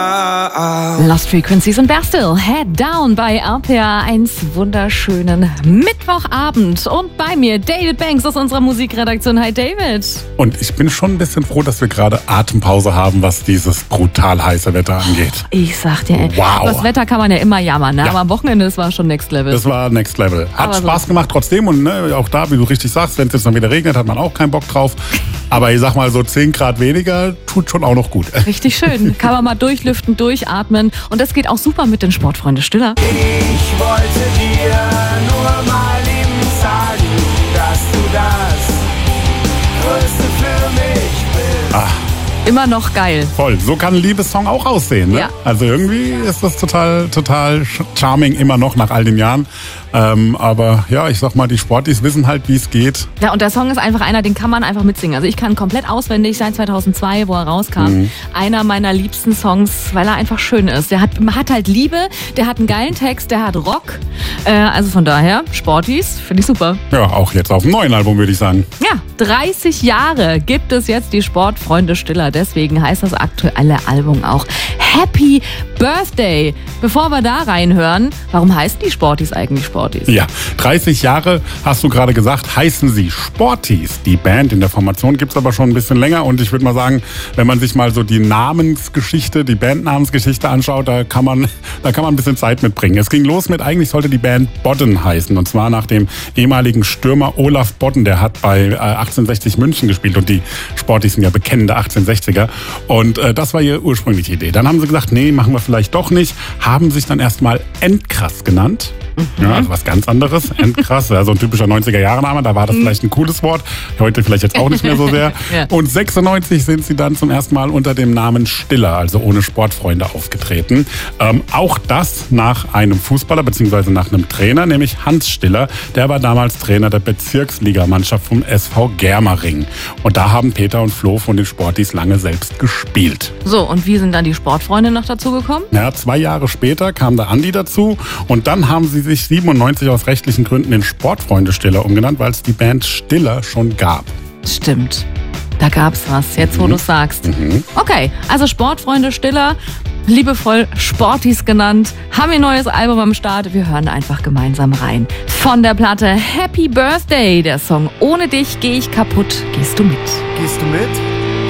Lost Frequencies und Bastille, Head Down bei RPA 1. Wunderschönen Mittwochabend. Und bei mir David Banks aus unserer Musikredaktion. Hi David. Und ich bin schon ein bisschen froh, dass wir gerade Atempause haben, was dieses brutal heiße Wetter angeht. Ich sag dir, wow. Das Wetter kann man ja immer jammern, ne? Ja. Aber am Wochenende, das war schon Next Level. Das war Next Level. Hat aber Spaß gemacht trotzdem und ne, auch da, wie du richtig sagst, wenn es jetzt dann wieder regnet, hat man auch keinen Bock drauf. Aber ich sag mal, so 10 Grad weniger tut schon auch noch gut. Richtig schön. Kann man mal durchlüften, durchatmen. Und das geht auch super mit den Sportfreunde Stiller. Ich wollte dir nur mal eben sagen, dass du das Größte für mich bist. Ach. Immer noch geil. Voll. So kann ein Liebessong auch aussehen. Ne? Ja. Also irgendwie ist das total charming immer noch nach all den Jahren. Aber ja, ich sag mal, die Sportis wissen halt, wie es geht. Ja, und der Song ist einfach einer, den kann man einfach mitsingen. Also ich kann komplett auswendig seit 2002, wo er rauskam. Einer meiner liebsten Songs, weil er einfach schön ist. Der hat halt Liebe, der hat einen geilen Text, der hat Rock. Also von daher, Sportis, finde ich super. Ja, auch jetzt auf dem neuen Album, würde ich sagen. Ja, 30 Jahre gibt es jetzt die Sportfreunde Stiller. Deswegen heißt das aktuelle Album auch Happy Birthday. Bevor wir da reinhören, warum heißen die Sportis eigentlich Sportis? Ja, 30 Jahre, hast du gerade gesagt, heißen sie Sportis. Die Band in der Formation gibt es aber schon ein bisschen länger. Und ich würde mal sagen, wenn man sich mal so die Namensgeschichte, die Bandnamensgeschichte anschaut, da kann man ein bisschen Zeit mitbringen. Es ging los mit, eigentlich sollte die Band Bodden heißen. Und zwar nach dem ehemaligen Stürmer Olaf Bodden. Der hat bei 1860 München gespielt. Und die Sportis sind ja bekennende 1860er. Und das war ihre ursprüngliche Idee. Dann haben sie gesagt, nee, machen wir vielleicht doch nicht. Haben sich dann erstmal Endkrass genannt. Ja, also was ganz anderes. Endkrass, ja, so ein typischer 90er-Jahre-Name. Da war das vielleicht ein cooles Wort. Heute vielleicht jetzt auch nicht mehr so sehr. Ja. Und 96 sind sie dann zum ersten Mal unter dem Namen Stiller, also ohne Sportfreunde, aufgetreten. Auch das nach einem Fußballer bzw. nach einem Trainer, nämlich Hans Stiller. Der war damals Trainer der Bezirksligamannschaft vom SV Germering. Und da haben Peter und Flo von den Sportis lange selbst gespielt. So, und wie sind dann die Sportfreunde noch dazu gekommen? Ja, 2 Jahre später kam der Andi dazu und dann haben sie sich 97 aus rechtlichen Gründen in Sportfreunde Stiller umgenannt, weil es die Band Stiller schon gab. Stimmt. Da gab's was, jetzt wo du sagst. Okay, also Sportfreunde Stiller, liebevoll Sportis genannt, haben ihr neues Album am Start. Wir hören einfach gemeinsam rein. Von der Platte Happy Birthday, der Song Ohne dich geh ich kaputt. Gehst du mit? Gehst du mit?